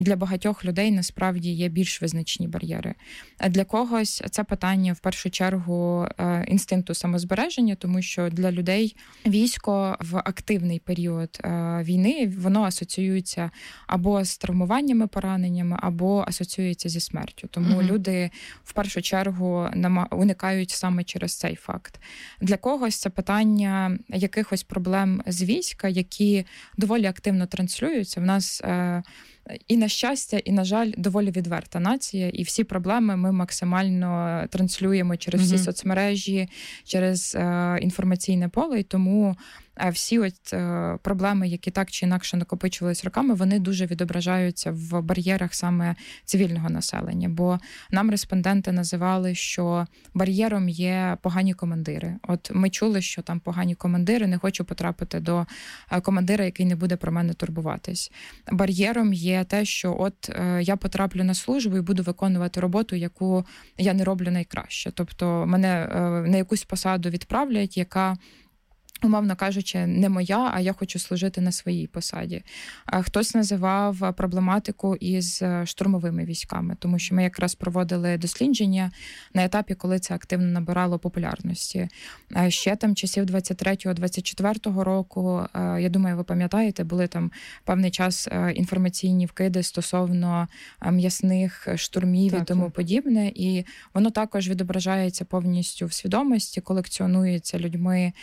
для багатьох людей насправді є більш визначні бар'єри. А для когось це питання в першу чергу інстинкту самозбереження, тому що для людей військо в активний період війни, воно асоціюється або з травмуваннями, пораненнями, або асоціюється зі смертю. Тому люди в першу чергу уникають саме через цей факт. Для когось це питання якихось проблем з війська, які доволі активно транслюються. В нас і на щастя, і, на жаль, доволі відверта нація, і всі проблеми ми максимально транслюємо через всі соцмережі, через інформаційне поле, і тому всі проблеми, які так чи інакше накопичувалися роками, вони дуже відображаються в бар'єрах саме цивільного населення. Бо нам респонденти називали, що бар'єром є погані командири. От ми чули, що там погані командири, не хочу потрапити до командира, який не буде про мене турбуватись. Бар'єром є те, що я потраплю на службу і буду виконувати роботу, яку я не роблю найкраще. Тобто мене на якусь посаду відправлять, яка, умовно кажучи, не моя, а я хочу служити на своїй посаді. Хтось називав проблематику із штурмовими військами, тому що ми якраз проводили дослідження на етапі, коли це активно набирало популярності. Ще там часів 23-24 року, я думаю, ви пам'ятаєте, були там певний час інформаційні вкиди стосовно м'ясних штурмів і тому подібне, і воно також відображається повністю в свідомості, колекціонується людьми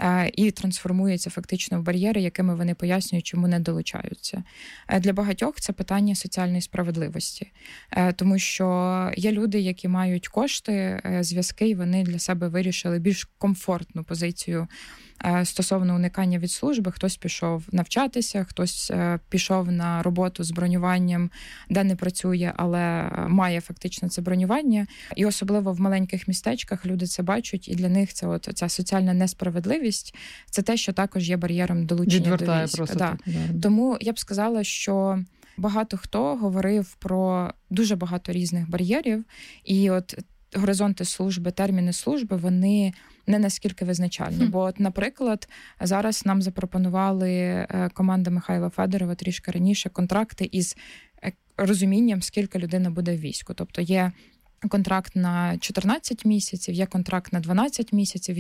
і трансформується фактично в бар'єри, якими вони пояснюють, чому не долучаються. Для багатьох це питання соціальної справедливості. Тому що є люди, які мають кошти, зв'язки, і вони для себе вирішили більш комфортну позицію стосовно уникання від служби. Хтось пішов навчатися, хтось пішов на роботу з бронюванням, де не працює, але має фактично це бронювання. І особливо в маленьких містечках люди це бачать, і для них це ця соціальна несправедливість, це те, що також є бар'єром долучення до війська. Тому я б сказала, що багато хто говорив про дуже багато різних бар'єрів, і горизонти служби, терміни служби, вони не наскільки визначальні. Бо, наприклад, зараз нам запропонували команда Михайла Федорова трішки раніше контракти із розумінням, скільки людина буде в війську. Тобто є контракт на 14 місяців, є контракт на 12 місяців,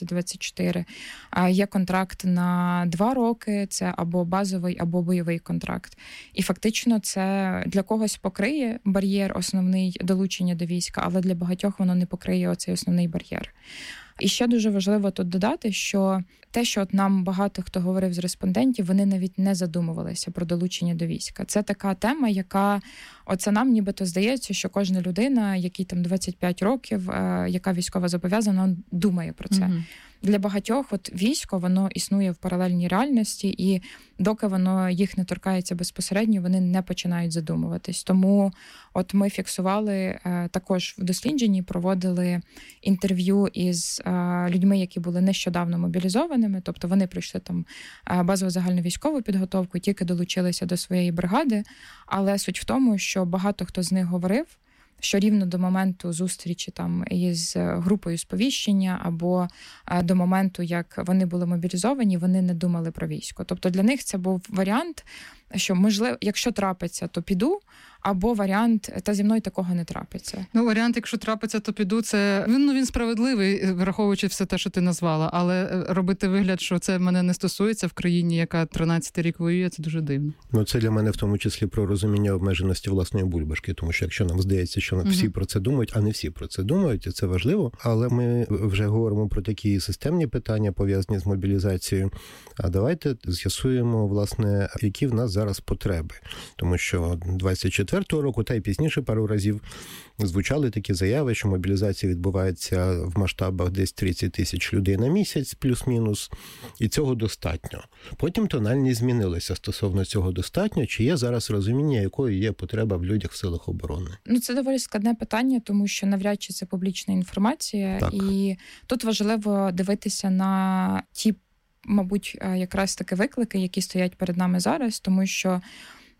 18-24, є контракт на 2 роки, це або базовий, або бойовий контракт. І фактично це для когось покриє бар'єр основний долучення до війська, але для багатьох воно не покриє оцей основний бар'єр. І ще дуже важливо тут додати, що те, що нам багато хто говорив з респондентів, вони навіть не задумувалися про долучення до війська. Це така тема, яка, нам нібито здається, що кожна людина, якій там 25 років, яка військово зобов'язана, думає про це. Для багатьох військо, воно існує в паралельній реальності, і доки воно їх не торкається безпосередньо, вони не починають задумуватись. Тому ми фіксували також в дослідженні, проводили інтерв'ю із людьми, які були нещодавно мобілізованими, тобто вони пройшли там базову загальновійськову підготовку, тільки долучилися до своєї бригади, але суть в тому, що багато хто з них говорив, що рівно до моменту зустрічі там із групою сповіщення або до моменту, як вони були мобілізовані, вони не думали про військо. Тобто для них це був варіант, що, можливо, якщо трапиться, то піду, або варіант, та зі мною такого не трапиться. Варіант, якщо трапиться, то піду, це він справедливий, враховуючи все те, що ти назвала, але робити вигляд, що це мене не стосується в країні, яка 13-й рік воює, це дуже дивно. Це для мене в тому числі про розуміння обмеженості власної бульбашки, тому що якщо нам здається, що всі про це думають, а не всі про це думають, і це важливо, але ми вже говоримо про такі системні питання, пов'язані з мобілізацією, а давайте з'ясуємо, власне, які в нас зараз потреби. Тому що 24-го року, та й пізніше пару разів звучали такі заяви, що мобілізація відбувається в масштабах десь 30 тисяч людей на місяць, плюс-мінус, і цього достатньо. Потім тональність змінилася стосовно цього достатньо. Чи є зараз розуміння, якою є потреба в людях в силах оборони? Це доволі складне питання, тому що навряд чи це публічна інформація. Так. І тут важливо дивитися на ті, мабуть, якраз таки виклики, які стоять перед нами зараз, тому що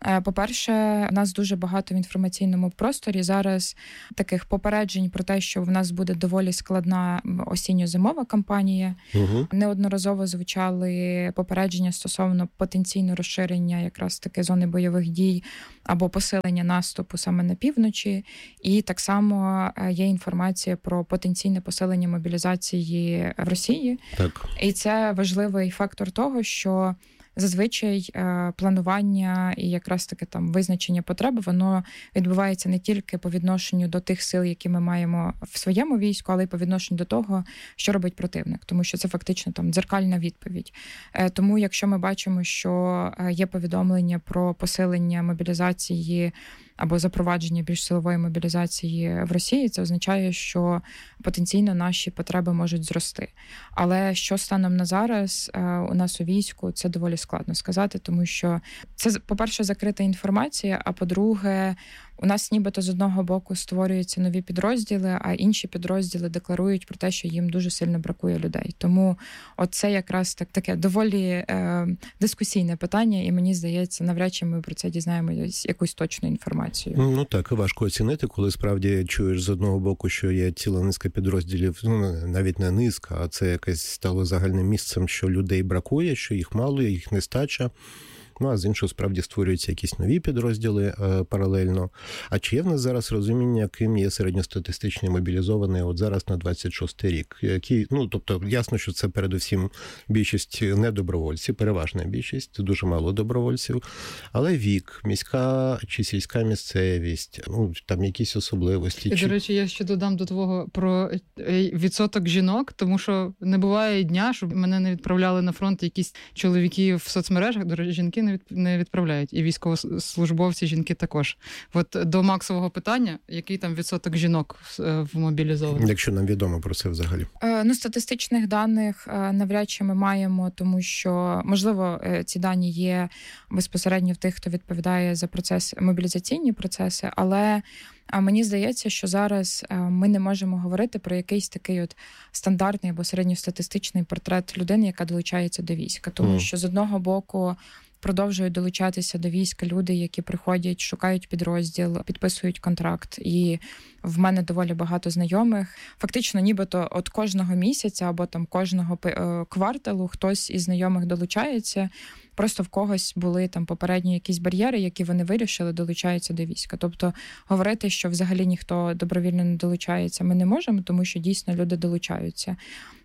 По-перше, у нас дуже багато в інформаційному просторі зараз таких попереджень про те, що в нас буде доволі складна осінньо-зимова кампанія. Неодноразово звучали попередження стосовно потенційного розширення якраз таки зони бойових дій або посилення наступу саме на півночі. І так само є інформація про потенційне посилення мобілізації в Росії. Так. І це важливий фактор того, що зазвичай планування і якраз таки там визначення потреби, воно відбувається не тільки по відношенню до тих сил, які ми маємо в своєму війську, але й по відношенню до того, що робить противник, тому що це фактично там дзеркальна відповідь. Тому якщо ми бачимо, що є повідомлення про посилення мобілізації або запровадження більш силової мобілізації в Росії, це означає, що потенційно наші потреби можуть зрости. Але що станом на зараз у нас у війську, це доволі складно сказати, тому що це, по-перше, закрита інформація, а по-друге, у нас нібито з одного боку створюються нові підрозділи, а інші підрозділи декларують про те, що їм дуже сильно бракує людей. Тому оце якраз таке доволі дискусійне питання, і мені здається, навряд чи ми про це дізнаємося якусь точну інформацію. Ну так, важко оцінити, коли справді чуєш з одного боку, що є ціла низка підрозділів, навіть не низка, а це якесь стало загальним місцем, що людей бракує, що їх мало, їх нестача. Ну, а з іншого, справді, створюються якісь нові підрозділи паралельно. А чи є в нас зараз розуміння, ким є середньостатистичний мобілізований от зараз на 26-й рік? Тобто, ясно, що це передусім більшість недобровольців, переважна більшість, дуже мало добровольців, але вік, міська чи сільська місцевість, там якісь особливості. І, до речі, я ще додам до твого про відсоток жінок, тому що не буває дня, щоб мене не відправляли на фронт якісь чоловіки в соцмережах, до речі, жінки не відправляють. І військовослужбовці, жінки також. От до Максового питання, який там відсоток жінок мобілізованих? Якщо нам відомо про це взагалі. Статистичних даних навряд чи ми маємо, тому що, можливо, ці дані є безпосередньо в тих, хто відповідає за мобілізаційні процеси, але мені здається, що зараз ми не можемо говорити про якийсь такий от стандартний або середньостатистичний портрет людини, яка долучається до війська. Тому що з одного боку продовжують долучатися до війська люди, які приходять, шукають підрозділ, підписують контракт. І в мене доволі багато знайомих. Фактично, нібито от кожного місяця або там кожного кварталу хтось із знайомих долучається. Просто в когось були там попередні якісь бар'єри, які вони вирішили, долучаються до війська. Тобто говорити, що взагалі ніхто добровільно не долучається, ми не можемо, тому що дійсно люди долучаються.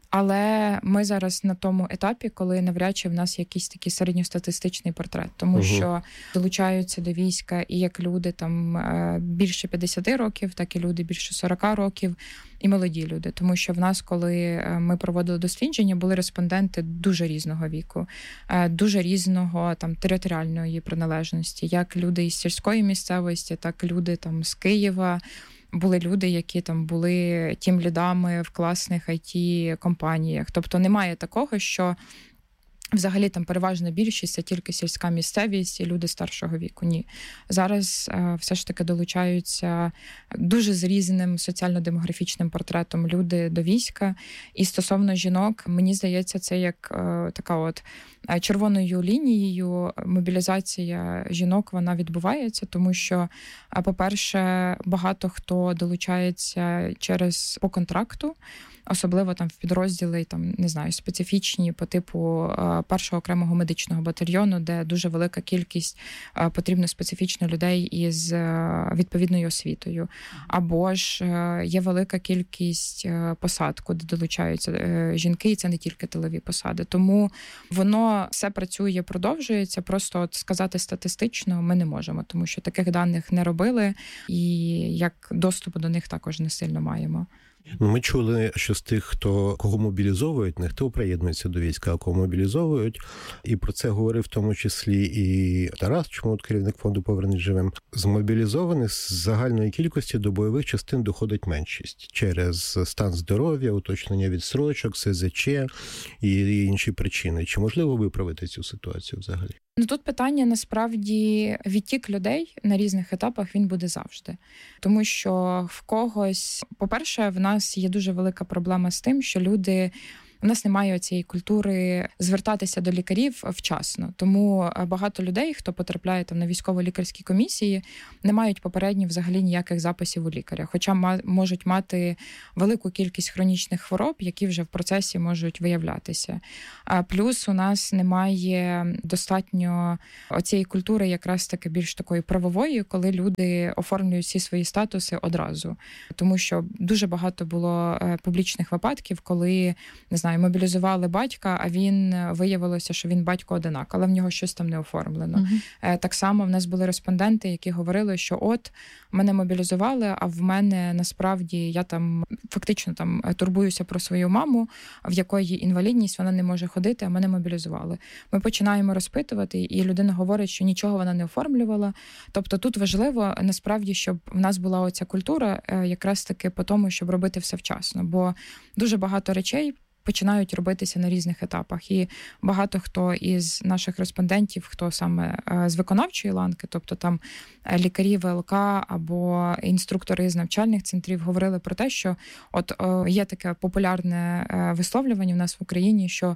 Але ми зараз на тому етапі, коли навряд чи в нас якийсь такий середньостатистичний портрет, тому що долучаються до війська і як люди там більше 50 років, так і люди більше 40 років, і молоді люди. Тому що в нас, коли ми проводили дослідження, були респонденти дуже різного віку, дуже різного там територіальної приналежності, як люди із сільської місцевості, так і люди там з Києва. Були люди, які там були тімлідами в класних IT-компаніях. Тобто немає такого, що взагалі там переважна більшість – це тільки сільська місцевість і люди старшого віку. Ні. Зараз все ж таки долучаються дуже з різним соціально-демографічним портретом люди до війська. І стосовно жінок, мені здається, це як така от червоною лінією мобілізація жінок, вона відбувається, тому що, по-перше, багато хто долучається по контракту, особливо там в підрозділи, там, не знаю, специфічні по типу першого окремого медичного батальйону, де дуже велика кількість потрібно специфічно людей із відповідною освітою. Або ж є велика кількість посад, куди долучаються жінки, і це не тільки тилові посади. Тому воно все працює, продовжується, просто от сказати статистично ми не можемо, тому що таких даних не робили, і як доступу до них також не сильно маємо. Ми чули, що з тих, кого мобілізовують, не хто приєднується до війська, а кого мобілізовують. І про це говорив в тому числі і Тарас Чмут, керівник фонду «Повернись живим». З мобілізованих з загальної кількості до бойових частин доходить меншість через стан здоров'я, уточнення відстрочок, СЗЧ і інші причини. Чи можливо виправити цю ситуацію взагалі? Тут питання, насправді, відтік людей на різних етапах він буде завжди. Тому що в когось, по-перше, в нас є дуже велика проблема з тим, що люди у нас немає цієї культури звертатися до лікарів вчасно. Тому багато людей, хто потрапляє там на військово-лікарські комісії, не мають попередньо взагалі ніяких записів у лікаря, хоча можуть мати велику кількість хронічних хвороб, які вже в процесі можуть виявлятися. Плюс у нас немає достатньо оцієї культури якраз таки більш такої правової, коли люди оформлюють всі свої статуси одразу. Тому що дуже багато було публічних випадків, коли, не знаю, мобілізували батька, а виявилося, що він батько-одинак, але в нього щось там не оформлено. Так само в нас були респонденти, які говорили, що от мене мобілізували, а в мене насправді я там фактично там турбуюся про свою маму, в якої інвалідність, вона не може ходити, а мене мобілізували. Ми починаємо розпитувати, і людина говорить, що нічого вона не оформлювала. Тобто тут важливо насправді, щоб в нас була оця культура якраз таки по тому, щоб робити все вчасно, бо дуже багато речей починають робитися на різних етапах. І багато хто із наших респондентів, хто саме з виконавчої ланки, тобто там лікарі ВЛК або інструктори з навчальних центрів, говорили про те, що от є таке популярне висловлювання в нас в Україні, що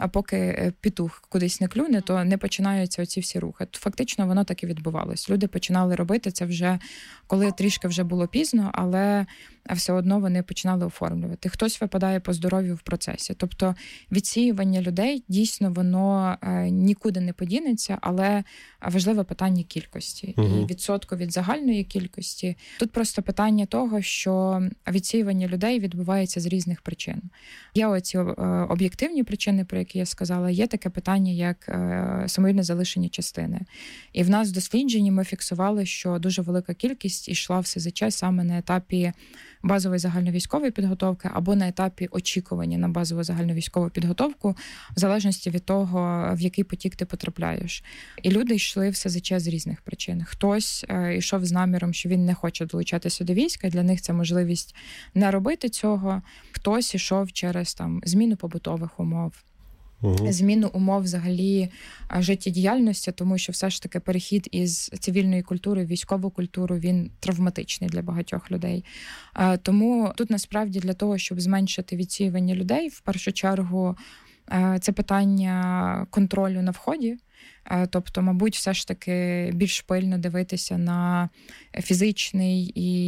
поки петух кудись не клюне, то не починаються оці всі рухи. Фактично воно так і відбувалось. Люди починали робити це вже, коли трішки вже було пізно, але все одно вони починали оформлювати. Хтось випадає по здоров'ю в процесі. Тобто відсіювання людей, дійсно, воно нікуди не подінеться, але важливе питання кількості. І відсотку від загальної кількості. Тут просто питання того, що відсіювання людей відбувається з різних причин. Є оці об'єктивні причини, про які я сказала, є таке питання, як самовільне залишення частини. І в нас в дослідженні ми фіксували, що дуже велика кількість йшла в СЗЧ саме на етапі базової загальновійськової підготовки або на етапі очікування на базову загальновійськову підготовку, в залежності від того, в який потік ти потрапляєш. І люди йшли в СЗЧ з різних причин. Хтось йшов з наміром, що він не хоче долучатися до війська, для них це можливість не робити цього. Хтось йшов через там зміну побутових умов, зміну умов взагалі життєдіяльності, тому що все ж таки перехід із цивільної культури в військову культуру, він травматичний для багатьох людей. Тому тут насправді для того, щоб зменшити відсіювання людей, в першу чергу це питання контролю на вході. Тобто, мабуть, все ж таки більш пильно дивитися на фізичний і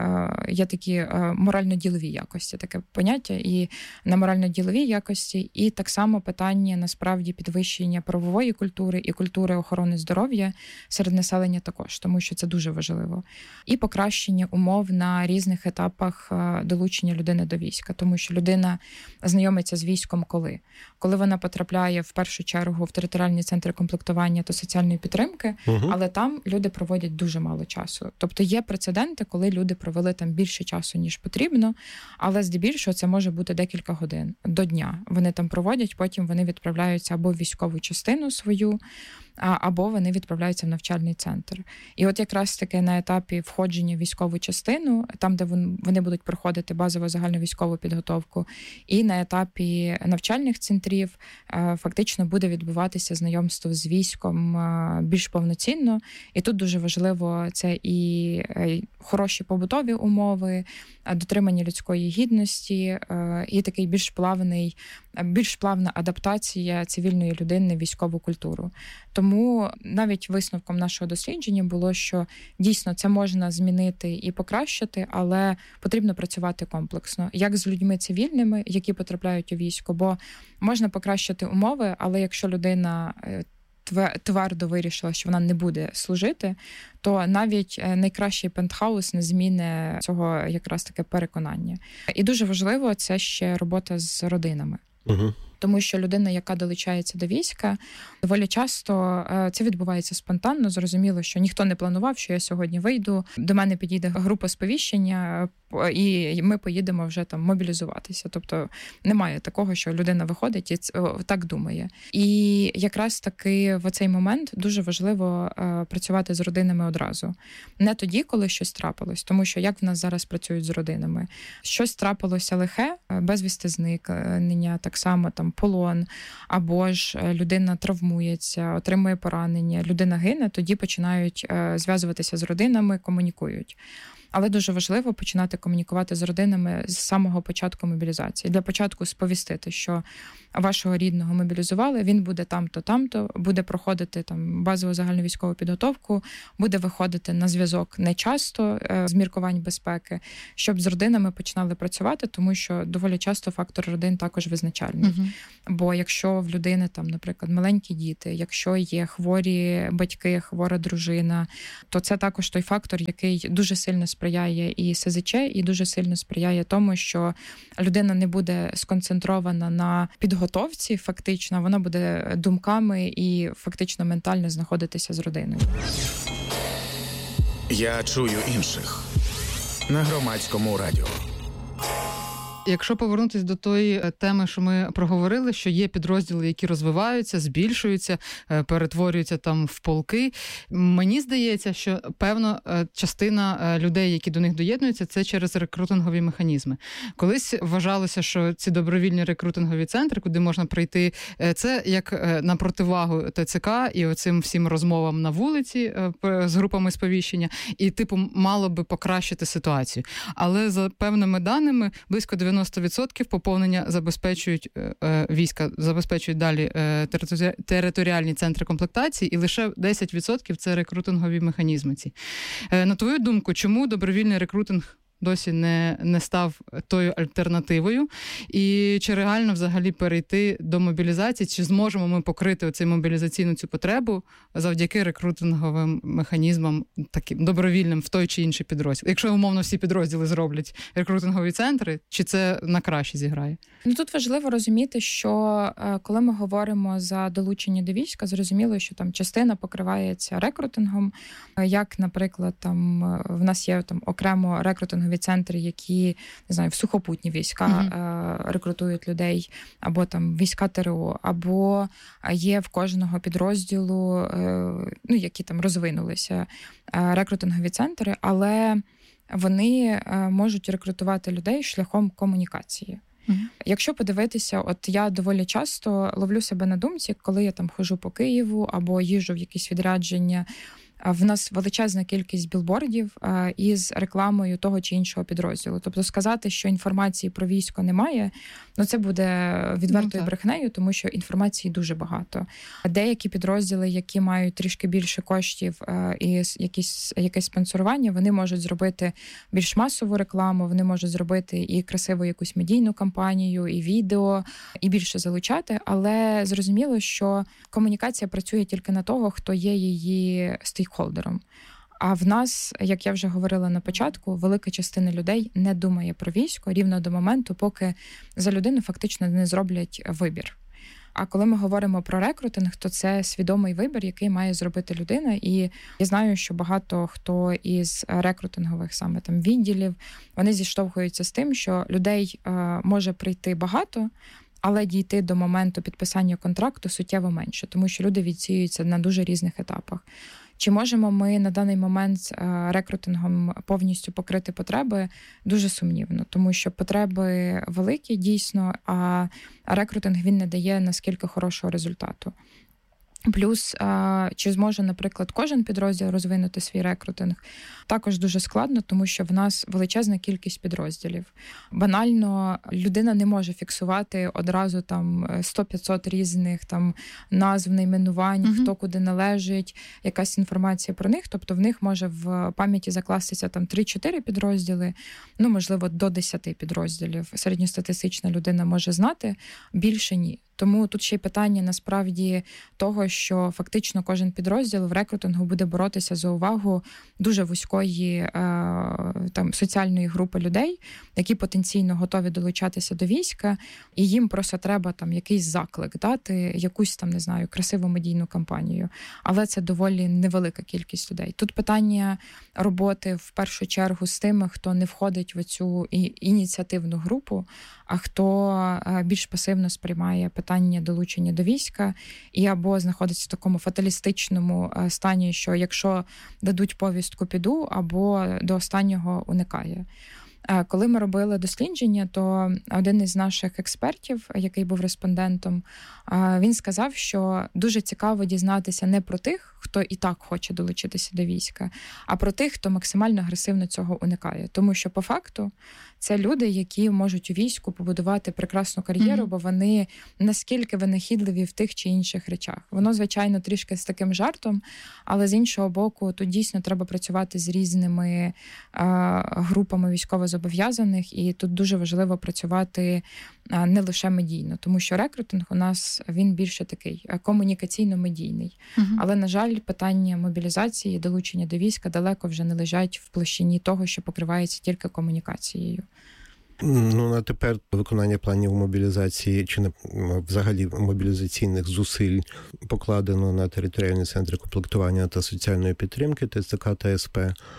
є такі морально-ділові якості, таке поняття, і на морально-ділові якості, і так само питання, насправді, підвищення правової культури і культури охорони здоров'я серед населення також, тому що це дуже важливо. І покращення умов на різних етапах долучення людини до війська, тому що людина знайомиться з військом коли вона потрапляє в першу чергу в територіальні центри комплектування та соціальної підтримки, але там люди проводять дуже мало часу. Тобто є прецеденти, коли люди провели там більше часу, ніж потрібно, але здебільшого це може бути декілька годин до дня. Вони там проводять, потім вони відправляються або в військову частину свою, або вони відправляються в навчальний центр. І от якраз таки на етапі входження в військову частину, там, де вони будуть проходити базову загальновійськову підготовку, і на етапі навчальних центрів фактично буде відбуватися знайомство з військом більш повноцінно. І тут дуже важливо це і хороші побутові умови, дотримання людської гідності, і такий більш плавна адаптація цивільної людини в військову культуру. Тому навіть висновком нашого дослідження було, що дійсно це можна змінити і покращити, але потрібно працювати комплексно. Як з людьми цивільними, які потрапляють у військо, бо можна покращити умови, але якщо людина твердо вирішила, що вона не буде служити, то навіть найкращий пентхаус не зміни цього якраз таке переконання. І дуже важливо це ще робота з родинами. Тому що людина, яка долучається до війська, доволі часто це відбувається спонтанно. Зрозуміло, що ніхто не планував, що я сьогодні вийду, до мене підійде група сповіщення, і ми поїдемо вже там мобілізуватися. Тобто немає такого, що людина виходить і так думає. І якраз таки в цей момент дуже важливо працювати з родинами одразу. Не тоді, коли щось трапилось, тому що як в нас зараз працюють з родинами? Щось трапилося лихе, безвісти зникнення, так само там полон, або ж людина травмується, отримує поранення, людина гине, тоді починають зв'язуватися з родинами, комунікують. Але дуже важливо починати комунікувати з родинами з самого початку мобілізації. Для початку сповістити, що вашого рідного мобілізували, він буде там-то, буде проходити там базову загальновійськову підготовку, буде виходити на зв'язок не часто з міркувань безпеки, щоб з родинами починали працювати, тому що доволі часто фактор родин також визначальний. Бо якщо в людини там, наприклад, маленькі діти, якщо є хворі батьки, хвора дружина, то це також той фактор, який дуже сильно сприяє і СЗЧ, і дуже сильно сприяє тому, що людина не буде сконцентрована на підготовці, фактично, вона буде думками і фактично ментально знаходитися з родиною. Я чую інших на Громадському радіо. Якщо повернутися до тої теми, що ми проговорили, що є підрозділи, які розвиваються, збільшуються, перетворюються там в полки, мені здається, що певно частина людей, які до них доєднуються, це через рекрутингові механізми. Колись вважалося, що ці добровільні рекрутингові центри, куди можна прийти, це як на противагу ТЦК і оцим всім розмовам на вулиці з групами сповіщення, і типу мало би покращити ситуацію. Але за певними даними, близько 90% поповнення забезпечують війська, забезпечують далі територіальні центри комплектації, і лише 10% це рекрутингові механізми ці. На твою думку, чому добровільний рекрутинг досі не став тою альтернативою? І чи реально взагалі перейти до мобілізації? Чи зможемо ми покрити оцю мобілізаційну цю потребу завдяки рекрутинговим механізмам, таким добровільним в той чи інший підрозділ? Якщо, умовно, всі підрозділи зроблять рекрутингові центри, чи це на краще зіграє? Ну, тут важливо розуміти, що коли ми говоримо за долучення до війська, зрозуміло, що там частина покривається рекрутингом, як, наприклад, там в нас є там окремо рекрутингові центри, які, не знаю, в сухопутні війська рекрутують людей, або там війська ТРО, або є в кожного підрозділу, ну, які там розвинулися рекрутингові центри, але вони можуть рекрутувати людей шляхом комунікації. Якщо подивитися, от я доволі часто ловлю себе на думці, коли я там хожу по Києву або їжджу в якісь відрядження, в нас величезна кількість білбордів із рекламою того чи іншого підрозділу. Тобто сказати, що інформації про військо немає, ну це буде відвертою брехнею, тому що інформації дуже багато. Деякі підрозділи, які мають трішки більше коштів і якесь спонсорування, вони можуть зробити більш масову рекламу, вони можуть зробити і красиву якусь медійну кампанію, і відео, і більше залучати, але зрозуміло, що комунікація працює тільки на того, хто є її стейкхолдером. А в нас, як я вже говорила на початку, велика частина людей не думає про військо рівно до моменту, поки за людину фактично не зроблять вибір. А коли ми говоримо про рекрутинг, то це свідомий вибір, який має зробити людина. І я знаю, що багато хто із рекрутингових саме там відділів, вони зіштовхуються з тим, що людей може прийти багато, але дійти до моменту підписання контракту суттєво менше, тому що люди відсіюються на дуже різних етапах. Чи можемо ми на даний момент рекрутингом повністю покрити потреби? Дуже сумнівно, тому що потреби великі дійсно, а рекрутинг він не дає наскільки хорошого результату. Плюс, чи зможе, наприклад, кожен підрозділ розвинути свій рекрутинг, також дуже складно, тому що в нас величезна кількість підрозділів. Банально, людина не може фіксувати одразу там 100-500 різних там назв, найменувань, хто куди належить, якась інформація про них. Тобто в них може в пам'яті закластися там 3-4 підрозділи, ну, можливо, до 10 підрозділів. Середньостатистична людина може знати, більше ні. Тому тут ще й питання, насправді, того, що фактично кожен підрозділ в рекрутингу буде боротися за увагу дуже вузької там соціальної групи людей, які потенційно готові долучатися до війська, і їм просто треба там якийсь заклик дати, якусь там, не знаю, красиву медійну кампанію. Але це доволі невелика кількість людей. Тут питання роботи в першу чергу з тими, хто не входить в цю ініціативну групу, а хто більш пасивно сприймає питання долучення до війська і або знаходиться в такому фаталістичному стані, що якщо дадуть повістку, піду, або до останнього уникає. Коли ми робили дослідження, то один із наших експертів, який був респондентом, він сказав, що дуже цікаво дізнатися не про тих, хто і так хоче долучитися до війська, а про тих, хто максимально агресивно цього уникає. Тому що, по факту, це люди, які можуть у війську побудувати прекрасну кар'єру, бо вони наскільки винахідливі в тих чи інших речах. Воно, звичайно, трішки з таким жартом, але з іншого боку, тут дійсно треба працювати з різними групами військовозобов'язаних, і тут дуже важливо працювати не лише медійно, тому що рекрутинг у нас, він більше такий комунікаційно-медійний. Але, на жаль, питання мобілізації, долучення до війська далеко вже не лежать в площині того, що покривається тільки комунікацією. На тепер виконання планів мобілізації чи взагалі мобілізаційних зусиль покладено на територіальні центри комплектування та соціальної підтримки ТЦК та СП.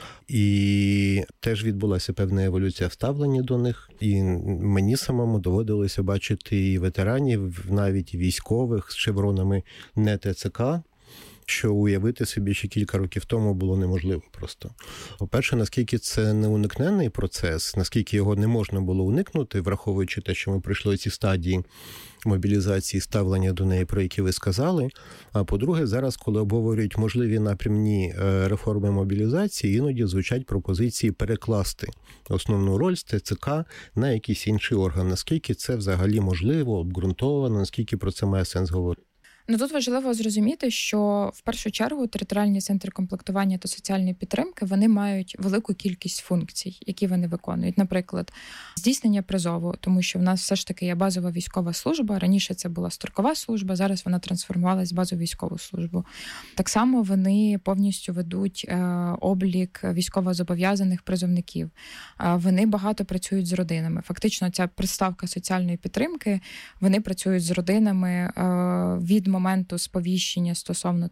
І теж відбулася певна еволюція в ставленні до них. І мені самому доводилося бачити і ветеранів, навіть і військових з шевронами не ТЦК, що уявити собі ще кілька років тому було неможливо просто. По-перше, наскільки це неуникненний процес, наскільки його не можна було уникнути, враховуючи те, що ми пройшли ці стадії мобілізації, ставлення до неї, про які ви сказали. А по-друге, зараз, коли обговорюють можливі напрямні реформи мобілізації, іноді звучать пропозиції перекласти основну роль з ТЦК на якийсь інший орган. Наскільки це взагалі можливо, обґрунтовано, наскільки про це має сенс говорити? Тут важливо зрозуміти, що в першу чергу територіальні центри комплектування та соціальної підтримки, вони мають велику кількість функцій, які вони виконують. Наприклад, здійснення призову, тому що в нас все ж таки є базова військова служба. Раніше це була строкова служба, зараз вона трансформувалась в базову військову службу. Так само вони повністю ведуть облік військовозобов'язаних призовників. Вони багато працюють з родинами. Фактично, ця приставка соціальної підтримки, вони працюють з родинами від моменту сповіщення стосовно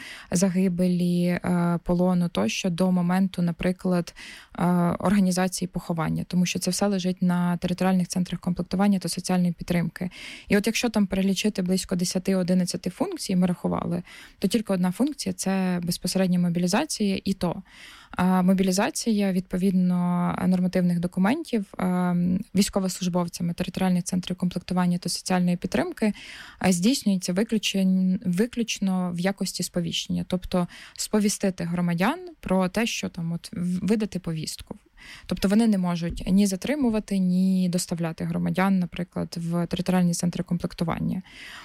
загибелі, полону тощо до моменту, наприклад, організації поховання, тому що це все лежить на територіальних центрах комплектування та соціальної підтримки. І от якщо там перелічити близько 10-11 функцій, ми рахували, то тільки одна функція – це безпосередня мобілізація, і то. Мобілізація, відповідно, нормативних документів військовослужбовцями територіальних центрів комплектування та соціальної підтримки здійснюється виключно в якості сповіщення. Тобто сповістити громадян про те, що видати повістку. Тобто вони не можуть ні затримувати, ні доставляти громадян, наприклад, в територіальні центри комплектування.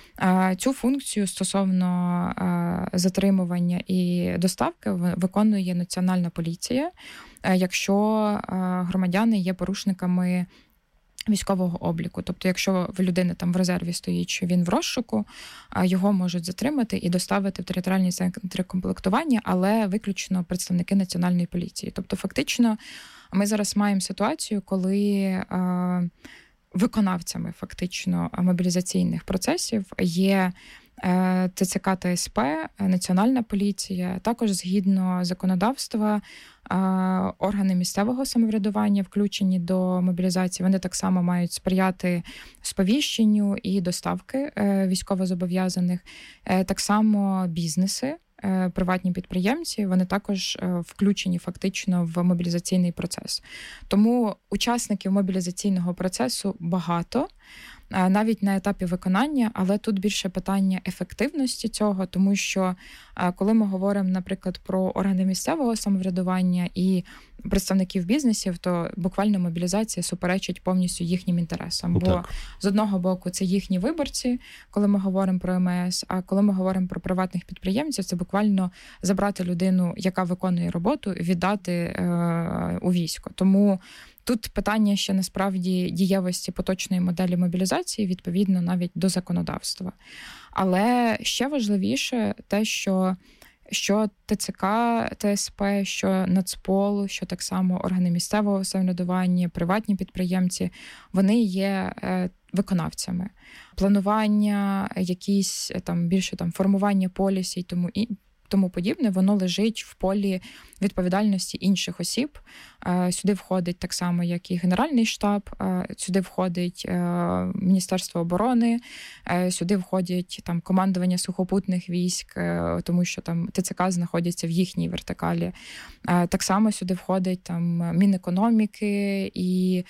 Цю функцію стосовно затримування і доставки виконує Національна поліція, якщо громадяни є порушниками військового обліку. Тобто, якщо в людини в резерві стоїть, що він в розшуку, його можуть затримати і доставити в територіальні центри комплектування, але виключно представники Національної поліції. Тобто, фактично, ми зараз маємо ситуацію, коли виконавцями фактично мобілізаційних процесів є ТЦК та СП, Національна поліція, також згідно законодавства органи місцевого самоврядування, включені до мобілізації, вони так само мають сприяти сповіщенню і доставки військовозобов'язаних. Так само бізнеси, приватні підприємці, вони також включені фактично в мобілізаційний процес. Тому учасників мобілізаційного процесу багато, навіть на етапі виконання, але тут більше питання ефективності цього, тому що коли ми говоримо, наприклад, про органи місцевого самоврядування і представників бізнесів, то буквально мобілізація суперечить повністю їхнім інтересам. Бо з одного боку це їхні виборці, коли ми говоримо про МС, а коли ми говоримо про приватних підприємців, це буквально забрати людину, яка виконує роботу, віддати у військо. Тому тут питання ще насправді дієвості поточної моделі мобілізації, відповідно навіть до законодавства. Але ще важливіше те, що ТЦК, ТСП, що Нацпол, що так само органи місцевого самоврядування, приватні підприємці, вони є виконавцями. Планування, якісь більше формування полісів, тому подібне, воно лежить в полі відповідальності інших осіб. Сюди входить так само, як і Генеральний штаб, сюди входить Міністерство оборони, сюди входять там командування сухопутних військ, тому що там ТЦК знаходяться в їхній вертикалі. Так само сюди входить там Мінекономіки і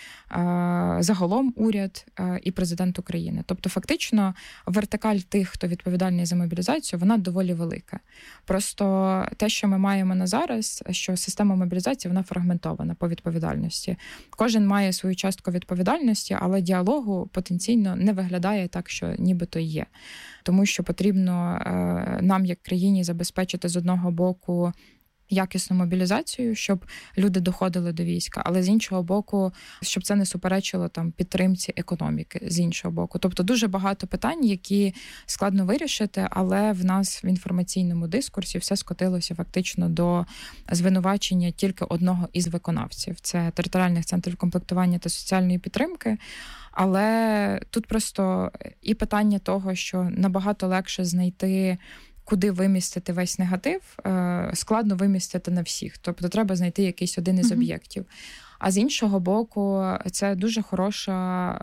загалом уряд і президент України. Тобто фактично вертикаль тих, хто відповідальний за мобілізацію, вона доволі велика. Просто те, що ми маємо на зараз, що система мобілізації, вона фрагментована по відповідальності. Кожен має свою частку відповідальності, але діалогу потенційно не виглядає так, що нібито є. Тому що потрібно нам, як країні, забезпечити з одного боку якісну мобілізацію, щоб люди доходили до війська, але з іншого боку, щоб це не суперечило там підтримці економіки з іншого боку. Тобто дуже багато питань, які складно вирішити, але в нас в інформаційному дискурсі все скотилося фактично до звинувачення тільки одного із виконавців. Це територіальних центрів комплектування та соціальної підтримки. Але тут просто і питання того, що набагато легше знайти, куди вимістити весь негатив, складно вимістити на всіх. Тобто треба знайти якийсь один із об'єктів. А з іншого боку, це дуже хороша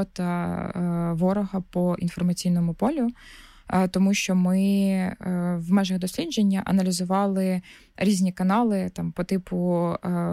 робота ворога по інформаційному полю, тому що ми в межах дослідження аналізували різні канали там по типу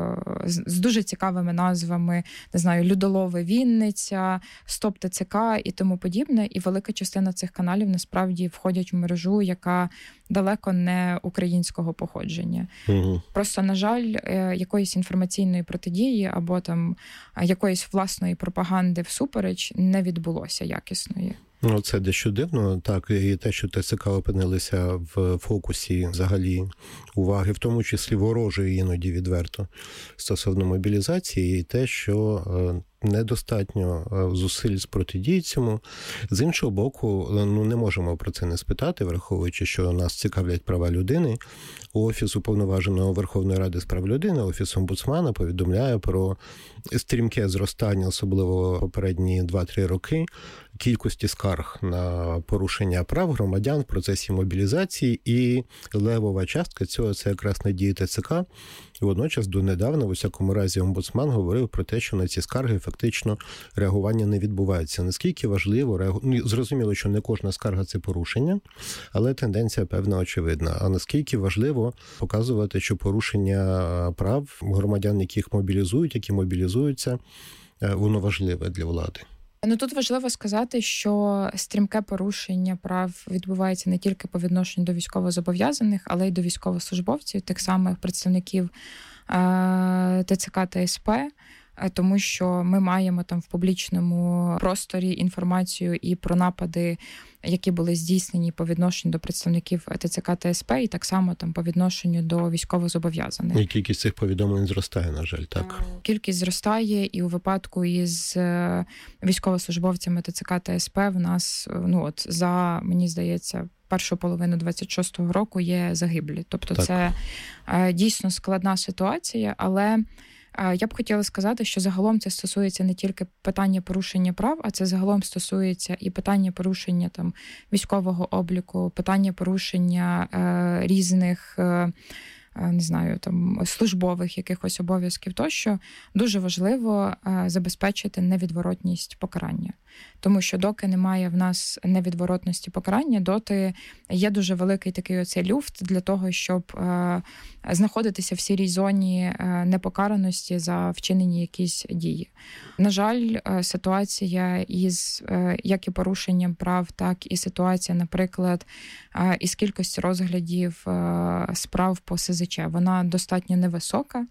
з дуже цікавими назвами, не знаю, Людолови Вінниця, Стоп ТЦК і тому подібне. І велика частина цих каналів насправді входять в мережу, яка далеко не українського походження. Просто, на жаль, якоїсь інформаційної протидії або там якоїсь власної пропаганди всупереч не відбулося якісної. Ну, це дещо дивно, так, і те, що ТЦК опинилися в фокусі взагалі уваги, в тому числі ворожої іноді відверто, стосовно мобілізації, і те, що недостатньо зусиль з протидії цьому. З іншого боку, не можемо про це не спитати, враховуючи, що нас цікавлять права людини. Офіс Уповноваженого Верховної Ради з прав людини, Офіс омбудсмана повідомляє про стрімке зростання, особливо попередні 2-3 роки, кількості скарг на порушення прав громадян в процесі мобілізації, і левова частка цього – це якраз надії ТЦК. І водночас донедавна, в усякому разі, омбудсман говорив про те, що на ці скарги фактично реагування не відбувається. Наскільки важливо, зрозуміло, що не кожна скарга – це порушення, але тенденція певна очевидна. А наскільки важливо показувати, що порушення прав громадян, яких мобілізують, які мобілізуються, воно важливе для влади? Ну, тут важливо сказати, що стрімке порушення прав відбувається не тільки по відношенню до військовозобов'язаних, але й до військовослужбовців, тих самих представників ТЦК та СП, тому що ми маємо там в публічному просторі інформацію і про напади, які були здійснені по відношенню до представників ТЦК та СП, і так само там по відношенню до військовозобов'язаних. І кількість цих повідомлень зростає, на жаль, так? Кількість зростає, і у випадку із військовослужбовцями ТЦК та СП в нас, за, мені здається, першу половину 26-го року є загиблі. Тобто так. Це дійсно складна ситуація, але я б хотіла сказати, що загалом це стосується не тільки питання порушення прав, а це загалом стосується і питання порушення там військового обліку, питання порушення різних, не знаю, там службових якихось обов'язків тощо. Дуже важливо забезпечити невідворотність покарання. Тому що доки немає в нас невідворотності покарання, доти є дуже великий такий оцей люфт для того, щоб знаходитися в сірій зоні непокараності за вчинені якісь дії. На жаль, ситуація із як і порушенням прав, так і ситуація, наприклад, із кількості розглядів справ по СЗЧ, вона достатньо невисока.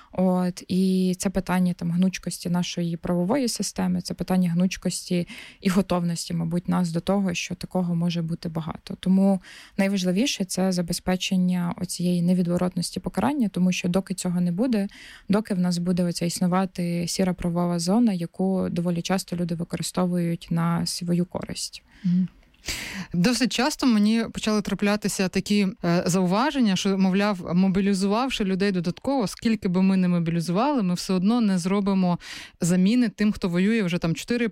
І це питання там гнучкості нашої правової системи, це питання гнучкості і готовності, мабуть, нас до того, що такого може бути багато. Тому найважливіше – це забезпечення оцієї невідворотності покарання, тому що доки цього не буде, доки в нас буде оця існувати сіра правова зона, яку доволі часто люди використовують на свою користь. Досить часто мені почали траплятися такі зауваження, що, мовляв, мобілізувавши людей додатково, скільки би ми не мобілізували, ми все одно не зробимо заміни тим, хто воює вже там 4+,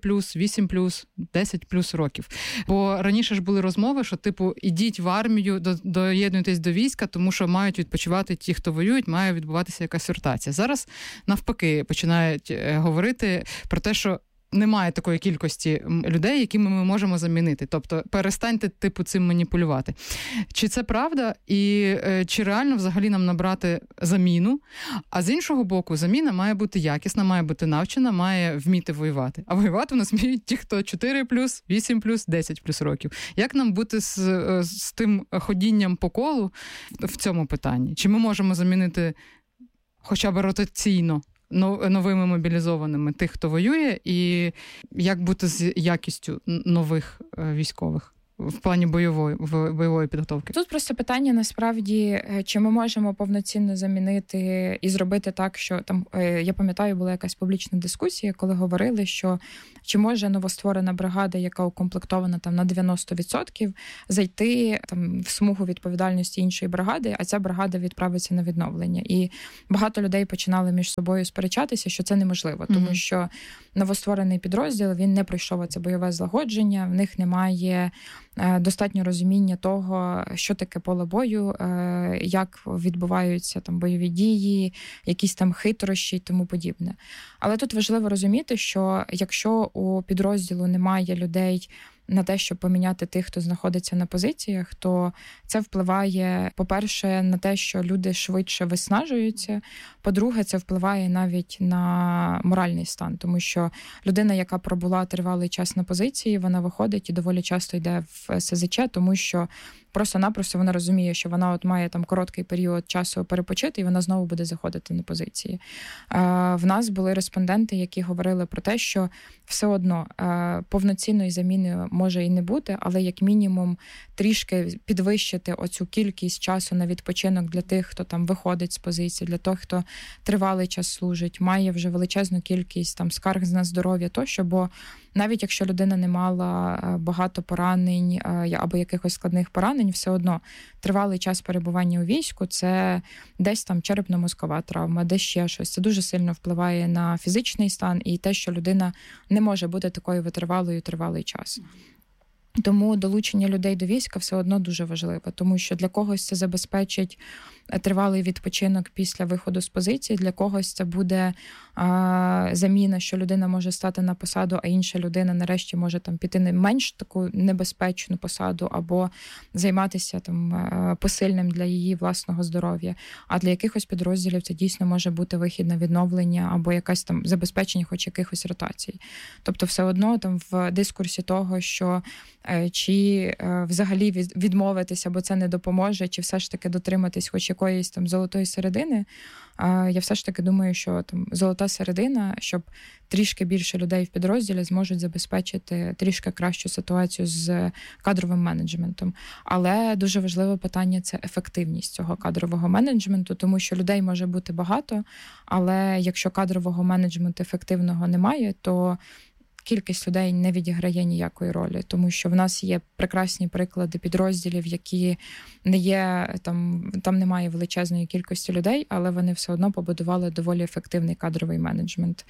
8+, 10+ років. Бо раніше ж були розмови, що, типу, ідіть в армію, доєднуйтесь до війська, тому що мають відпочивати ті, хто воюють, має відбуватися якась ротація. Зараз, навпаки, починають говорити про те, що немає такої кількості людей, якими ми можемо замінити. Тобто перестаньте, типу, цим маніпулювати. Чи це правда? І чи реально взагалі нам набрати заміну? А з іншого боку, заміна має бути якісна, має бути навчена, має вміти воювати. А воювати у нас вміють ті, хто 4+, 8+, 10+ років. Як нам бути з тим ходінням по колу в цьому питанні? Чи ми можемо замінити хоча б ротаційно новими мобілізованими тих, хто воює, і як бути з якістю нових військових в плані бойової підготовки? Тут просто питання, насправді, чи ми можемо повноцінно замінити і зробити так, що там, я пам'ятаю, була якась публічна дискусія, коли говорили, що чи може новостворена бригада, яка укомплектована там на 90%, зайти там в смугу відповідальності іншої бригади, а ця бригада відправиться на відновлення. І багато людей починали між собою сперечатися, що це неможливо, тому що новостворений підрозділ, він не пройшов це бойове злагодження, в них немає достатньо розуміння того, що таке поле бою, як відбуваються там бойові дії, якісь там хитрощі і тому подібне. Але тут важливо розуміти, що якщо у підрозділу немає людей на те, щоб поміняти тих, хто знаходиться на позиціях, то це впливає, по-перше, на те, що люди швидше виснажуються, по-друге, це впливає навіть на моральний стан, тому що людина, яка пробула тривалий час на позиції, вона виходить і доволі часто йде в СЗЧ, тому що просто-напросто вона розуміє, що вона от має там короткий період часу перепочити, і вона знову буде заходити на позиції. В нас були респонденти, які говорили про те, що все одно повноцінної заміни може і не бути, але як мінімум трішки підвищити оцю кількість часу на відпочинок для тих, хто там виходить з позиції, для того, хто тривалий час служить, має вже величезну кількість там скарг на здоров'я тощо, бо навіть якщо людина не мала багато поранень або якихось складних поранень, все одно тривалий час перебування у війську – це десь там черепно-мозкова травма, десь ще щось. Це дуже сильно впливає на фізичний стан і те, що людина не може бути такою витривалою тривалий час. Тому долучення людей до війська все одно дуже важливо, тому що для когось це забезпечить тривалий відпочинок після виходу з позиції, для когось це буде заміна, що людина може стати на посаду, а інша людина нарешті може там піти на менш таку небезпечну посаду або займатися там посильним для її власного здоров'я. А для якихось підрозділів це дійсно може бути вихід на відновлення або якась там забезпечення хоч якихось ротацій. Тобто все одно там в дискурсі того, що чи взагалі відмовитися, бо це не допоможе, чи все ж таки дотриматись хоч якоїсь там золотої середини, я все ж таки думаю, що там золота середина, щоб трішки більше людей в підрозділі зможуть забезпечити трішки кращу ситуацію з кадровим менеджментом. Але дуже важливе питання – це ефективність цього кадрового менеджменту, тому що людей може бути багато, але якщо кадрового менеджменту ефективного немає, то кількість людей не відіграє ніякої ролі, тому що в нас є прекрасні приклади підрозділів, які не є, там немає величезної кількості людей, але вони все одно побудували доволі ефективний кадровий менеджмент.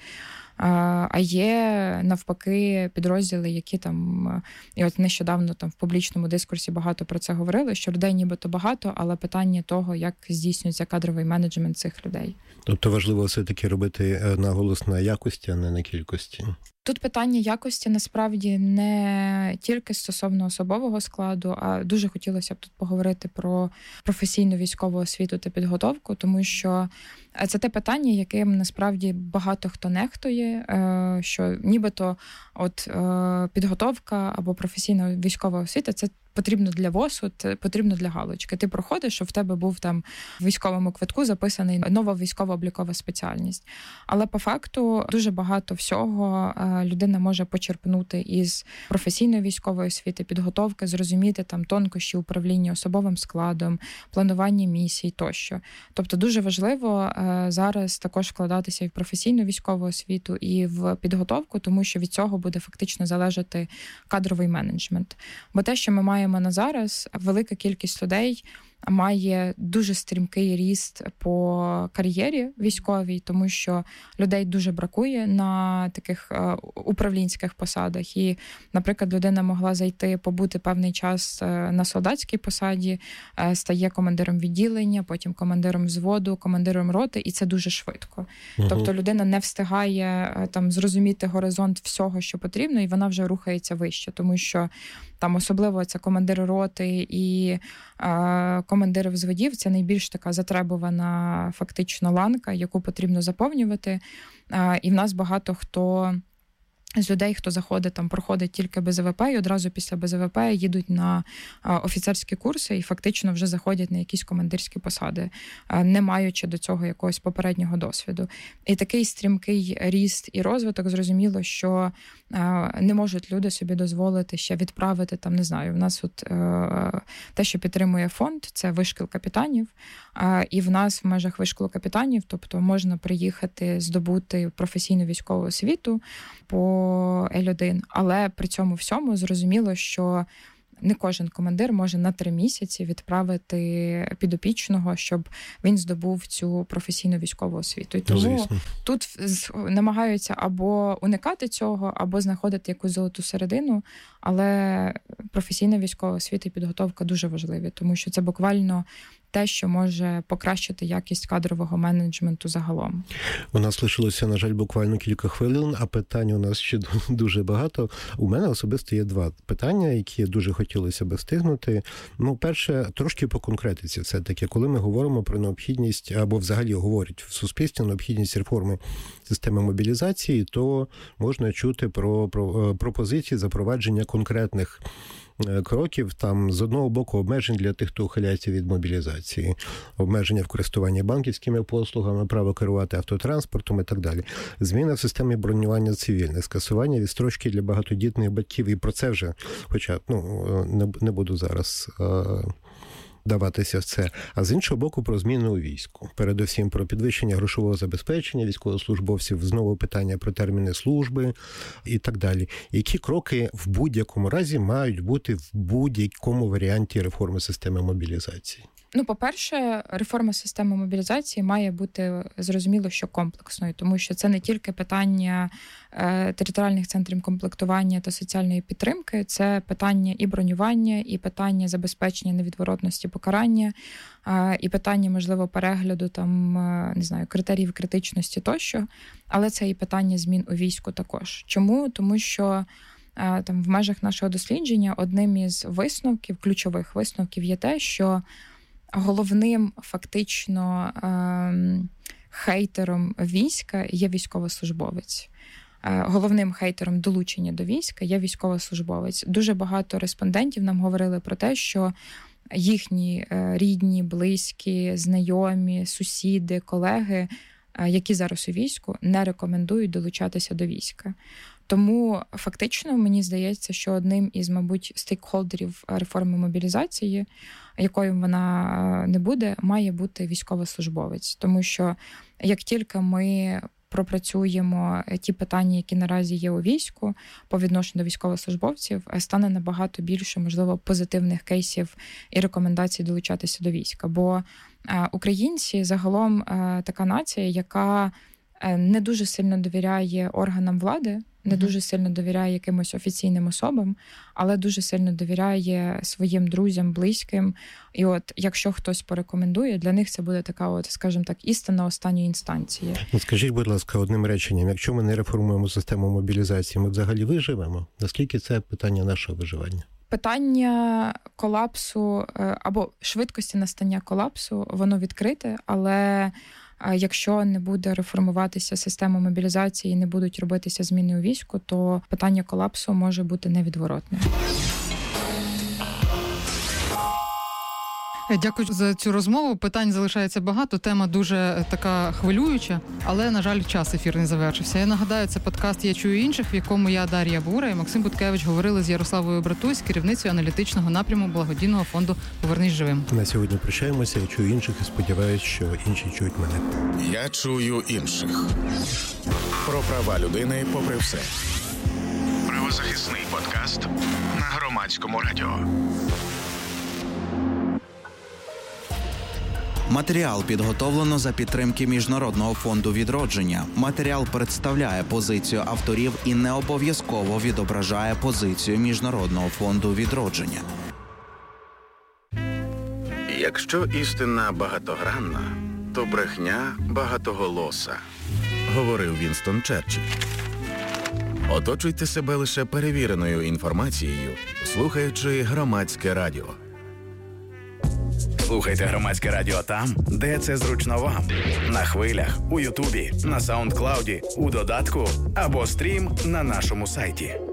А є, навпаки, підрозділи, які там, і от нещодавно там в публічному дискурсі багато про це говорили, що людей нібито багато, але питання того, як здійснюється кадровий менеджмент цих людей. Тобто важливо все-таки робити наголос на якості, а не на кількості? Тут питання якості насправді не тільки стосовно особового складу, а дуже хотілося б тут поговорити про професійну військову освіту та підготовку, тому що це те питання, яким насправді багато хто нехтує, що нібито от підготовка або професійна військова освіта – це потрібно для ВОСу, потрібно для галочки. Ти проходиш, що в тебе був там в військовому квитку записаний нова військово-облікова спеціальність. Але по факту дуже багато всього людина може почерпнути із професійної військової освіти, підготовки, зрозуміти там тонкощі управління особовим складом, планування місій тощо. Тобто дуже важливо зараз також вкладатися і в професійну військову освіту, і в підготовку, тому що від цього буде фактично залежати кадровий менеджмент. Бо те, що ми маємо на зараз, велика кількість людей має дуже стрімкий ріст по кар'єрі військовій, тому що людей дуже бракує на таких управлінських посадах. І, наприклад, людина могла зайти, побути певний час на солдатській посаді, стає командиром відділення, потім командиром взводу, командиром роти, і це дуже швидко. Тобто людина не встигає там зрозуміти горизонт всього, що потрібно, і вона вже рухається вище, тому що там особливо це командири роти і командири взводів, це найбільш така затребувана фактично ланка, яку потрібно заповнювати. І в нас багато хто з людей, хто заходить, там проходить тільки БЗВП, і одразу після БЗВП їдуть на офіцерські курси і фактично вже заходять на якісь командирські посади, не маючи до цього якогось попереднього досвіду. І такий стрімкий ріст і розвиток, зрозуміло, що не можуть люди собі дозволити ще відправити, там, не знаю, в нас от те, що підтримує фонд, це вишкіл капітанів, і в нас в межах вишколу капітанів, тобто можна приїхати, здобути професійну військову освіту по L1, але при цьому всьому зрозуміло, що не кожен командир може на 3 місяці відправити підопічного, щоб він здобув цю професійну військову освіту. І тому тут намагаються або уникати цього, або знаходити якусь золоту середину, але професійна військова освіта і підготовка дуже важливі, тому що це буквально те, що може покращити якість кадрового менеджменту загалом. У нас лишилося, на жаль, буквально кілька хвилин, а питань у нас ще дуже багато. У мене особисто є 2 питання, які дуже хотілося би встигнути. Перше, трошки по конкретиці. Це таке, коли ми говоримо про необхідність, або взагалі говорять в суспільстві необхідність реформи системи мобілізації, то можна чути про пропозиції запровадження конкретних кроків, там, з одного боку, обмежень для тих, хто ухиляється від мобілізації, обмеження в користуванні банківськими послугами, право керувати автотранспортом і так далі. Зміна в системі бронювання цивільних, скасування відстрочки для багатодітних батьків, і про це вже, хоча, не буду зараз даватися в це, а з іншого боку про зміни у війську. Передусім про підвищення грошового забезпечення військовослужбовців, знову питання про терміни служби і так далі. Які кроки в будь-якому разі мають бути в будь-якому варіанті реформи системи мобілізації? По-перше, реформа системи мобілізації має бути, зрозуміло, що комплексною, тому що це не тільки питання територіальних центрів комплектування та соціальної підтримки, це питання і бронювання, і питання забезпечення невідворотності покарання, і питання, можливо, перегляду там, не знаю, критеріїв критичності тощо, але це і питання змін у війську також. Чому? Тому що там в межах нашого дослідження одним із висновків, ключових висновків є те, що головним фактично хейтером війська є військовослужбовець. Головним хейтером долучення до війська є військовослужбовець. Дуже багато респондентів нам говорили про те, що їхні рідні, близькі, знайомі, сусіди, колеги, які зараз у війську, не рекомендують долучатися до війська. Тому фактично мені здається, що одним із, мабуть, стейкхолдерів реформи мобілізації, якою вона не буде, має бути військовослужбовець. Тому що як тільки ми пропрацюємо ті питання, які наразі є у війську по відношенню до військовослужбовців, стане набагато більше, можливо, позитивних кейсів і рекомендацій долучатися до війська. Бо українці загалом така нація, яка не дуже сильно довіряє органам влади, не дуже сильно довіряє якимось офіційним особам, але дуже сильно довіряє своїм друзям, близьким. І от якщо хтось порекомендує, для них це буде така, от, скажімо так, істина останньої інстанції. Скажіть, будь ласка, одним реченням, якщо ми не реформуємо систему мобілізації, ми взагалі виживемо? Наскільки це питання нашого виживання? Питання колапсу або швидкості настання колапсу, воно відкрите, але якщо не буде реформуватися система мобілізації і не будуть робитися зміни у війську, то питання колапсу може бути невідворотним. Дякую за цю розмову. Питань залишається багато, тема дуже така хвилююча, але, на жаль, час ефірний завершився. Я нагадаю, це подкаст «Я чую інших», в якому я, Дар'я Бура і Максим Буткевич говорили з Ярославою Братусь, керівницею аналітичного напряму благодійного фонду «Повернись живим». На сьогодні прощаємося. Я чую інших і сподіваюся, що інші чують мене. Я чую інших. Про права людини попри все. Правозахисний подкаст на Громадському радіо. Матеріал підготовлено за підтримки Міжнародного фонду відродження. Матеріал представляє позицію авторів і не обов'язково відображає позицію Міжнародного фонду відродження. Якщо істина багатогранна, то брехня багатоголоса, говорив Вінстон Черчилль. Оточуйте себе лише перевіреною інформацією, слухаючи Громадське радіо. Слухайте Громадське радіо там, де це зручно вам. На хвилях, у Ютубі, на Саундклауді, у додатку або стрім на нашому сайті.